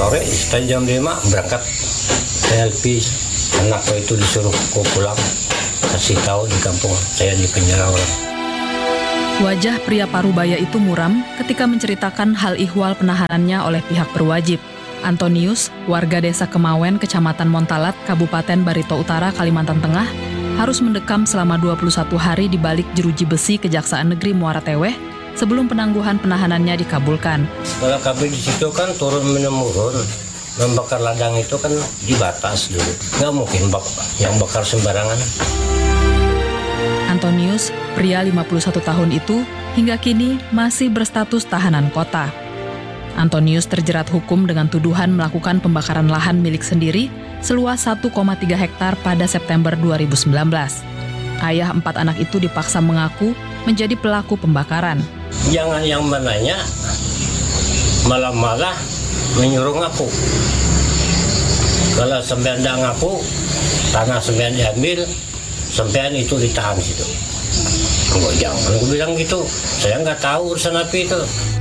sore sekitar jam 5 berangkat PLP. Anakku itu disuruh pulang, kasih tahu di kampung saya di penjara orang. Wajah pria Parubaya itu muram ketika menceritakan hal ihwal penahanannya oleh pihak berwajib. Antonius, warga desa Kemawen, Kecamatan Montalat, Kabupaten Barito Utara, Kalimantan Tengah, harus mendekam selama 21 hari di balik jeruji besi Kejaksaan Negeri Muara Teweh sebelum penangguhan penahanannya dikabulkan. Kalau kami di situ kan turun-menurun, membakar ladang itu kan dibatas dulu. Nggak mungkin yang bakar sembarangan. Antonius, pria 51 tahun itu, hingga kini masih berstatus tahanan kota. Antonius terjerat hukum dengan tuduhan melakukan pembakaran lahan milik sendiri seluas 1,3 hektar pada September 2019. Ayah 4 anak itu dipaksa mengaku menjadi pelaku pembakaran. Jangan yang mananya malah menyuruh ngaku. Kalau sampean tidak ngaku, tanah sampean diambil, sampean itu ditahan situ. Enggak, jangan aku bilang gitu. Saya nggak tahu urusan apa itu.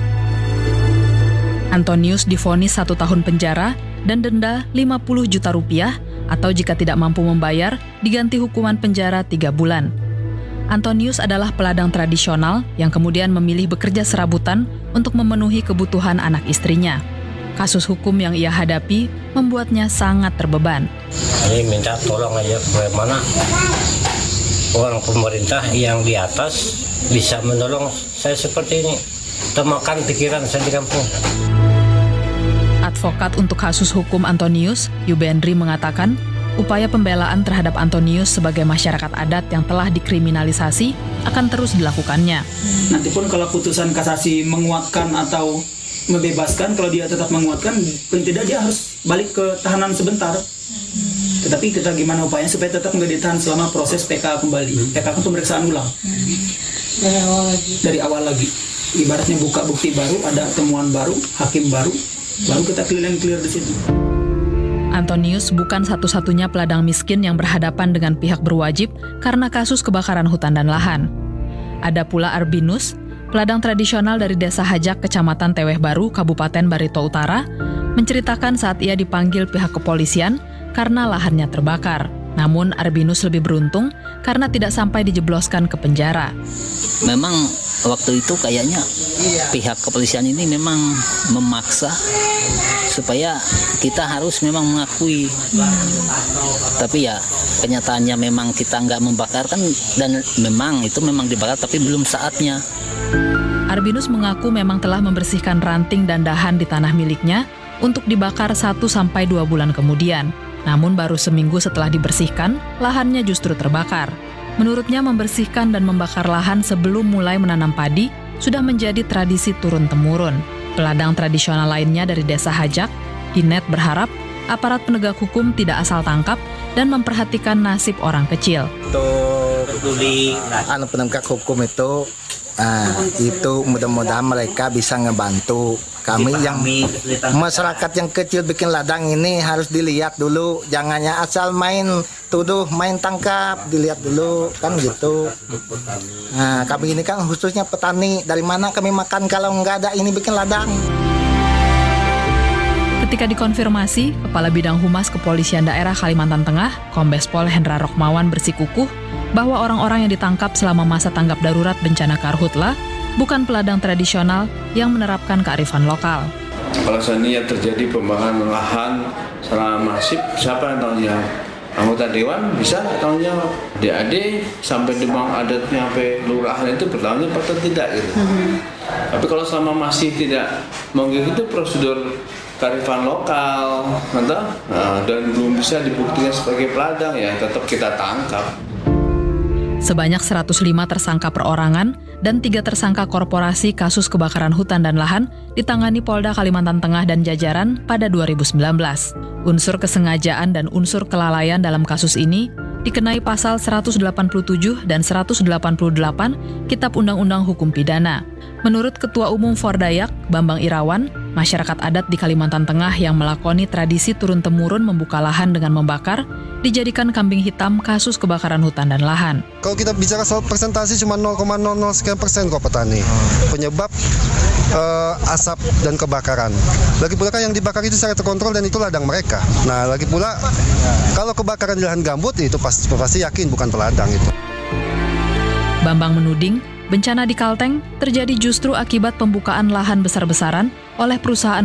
Antonius divonis 1 tahun penjara dan denda 50 juta rupiah atau jika tidak mampu membayar, diganti hukuman penjara 3 bulan. Antonius adalah peladang tradisional yang kemudian memilih bekerja serabutan untuk memenuhi kebutuhan anak istrinya. Kasus hukum yang ia hadapi membuatnya sangat terbeban. Saya minta tolong aja bagaimana orang pemerintah yang di atas bisa menolong saya seperti ini. Temakan pikiran saya di kampung. Advokat untuk kasus hukum Antonius, Yubendri mengatakan, upaya pembelaan terhadap Antonius sebagai masyarakat adat yang telah dikriminalisasi akan terus dilakukannya. Nanti pun kalau putusan kasasi menguatkan atau membebaskan, kalau dia tetap menguatkan, paling tidak dia harus balik ke tahanan sebentar. Tetapi kita gimana upayanya supaya tetap nggak ditahan selama proses PK kembali. PK kan pemeriksaan ulang. Dari awal lagi. Ibaratnya buka bukti baru, ada temuan baru, hakim baru kita clear di situ. Antonius bukan satu-satunya peladang miskin yang berhadapan dengan pihak berwajib karena kasus kebakaran hutan dan lahan. Ada pula Arbinus, peladang tradisional dari Desa Hajak, Kecamatan Teweh Baru, Kabupaten Barito Utara, menceritakan saat ia dipanggil pihak kepolisian karena lahannya terbakar. Namun Arbinus lebih beruntung karena tidak sampai dijebloskan ke penjara. Memang waktu itu kayaknya pihak kepolisian ini memang memaksa supaya kita harus memang mengakui. Tapi ya kenyataannya memang kita nggak membakar kan, dan memang itu memang dibakar tapi belum saatnya. Arbinus mengaku memang telah membersihkan ranting dan dahan di tanah miliknya untuk dibakar 1-2 bulan kemudian. Namun baru seminggu setelah dibersihkan, lahannya justru terbakar. Menurutnya membersihkan dan membakar lahan sebelum mulai menanam padi sudah menjadi tradisi turun-temurun. Peladang tradisional lainnya dari Desa Hajak, Inet, berharap aparat penegak hukum tidak asal tangkap dan memperhatikan nasib orang kecil. Untuk penegak hukum itu mudah-mudahan mereka bisa ngebantu kami yang masyarakat yang kecil bikin ladang ini. Harus dilihat dulu, jangannya asal main tuduh, main tangkap, dilihat dulu kan gitu. Nah, kami ini kan khususnya petani, dari mana kami makan kalau nggak ada ini bikin ladang. Ketika dikonfirmasi, Kepala Bidang Humas Kepolisian Daerah Kalimantan Tengah, Kombes Pol Hendra Rokmawan bersikukuh bahwa orang-orang yang ditangkap selama masa tanggap darurat bencana Karhutla bukan peladang tradisional yang menerapkan kearifan lokal. Kalau seandainya terjadi pembakaran lahan secara masif, siapa yang tanggung jawab? Anggota dewan bisa tanggung jawab. DAD sampai demam adatnya sampai lurahan itu bertanggung jawab atau tidak gitu. Tapi kalau selama masih tidak mengikuti prosedur kearifan lokal, dan belum bisa dibuktikan sebagai peladang, ya tetap kita tangkap. Sebanyak 105 tersangka perorangan dan 3 tersangka korporasi kasus kebakaran hutan dan lahan ditangani Polda Kalimantan Tengah dan jajaran pada 2019. Unsur kesengajaan dan unsur kelalaian dalam kasus ini dikenai pasal 187 dan 188 Kitab Undang-Undang Hukum Pidana. Menurut Ketua Umum Fordayak, Bambang Irawan, masyarakat adat di Kalimantan Tengah yang melakoni tradisi turun-temurun membuka lahan dengan membakar dijadikan kambing hitam kasus kebakaran hutan dan lahan. Kalau kita bicara soal persentase cuma 0,00% kok petani. Penyebab asap dan kebakaran. Lagi pula kan yang dibakar itu secara terkontrol dan itu ladang mereka. Nah, lagi pula kalau kebakaran di lahan gambut itu pasti yakin bukan peladang itu. Bambang menuding bencana di Kalteng terjadi justru akibat pembukaan lahan besar-besaran oleh perusahaan